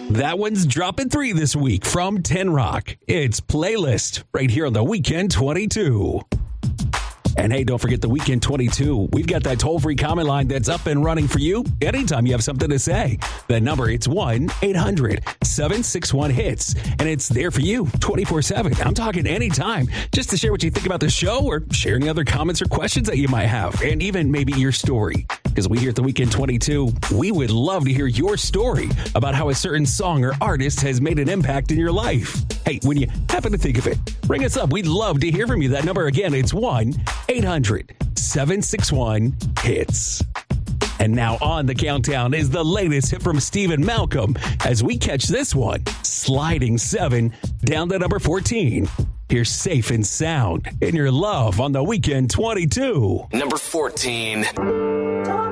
That one's dropping 3 this week from 10 Rock. It's Playlist right here on the Weekend 22. And hey, don't forget the Weekend 22. We've got that toll-free comment line that's up and running for you anytime you have something to say. The number, it's 1-800-761-HITS. And it's there for you 24/7. I'm talking anytime just to share what you think about the show or share any other comments or questions that you might have. And even maybe your story. Because we here at the Weekend 22, we would love to hear your story about how a certain song or artist has made an impact in your life. Hey, when you happen to think of it, ring us up. We'd love to hear from you. That number again, it's 1-800-761-HITS. And now on the countdown is the latest hit from Stephen Malcolm as we catch this one, sliding 7 down to number 14. Here's Safe and Sound in your love on the Weekend 22. Number 14.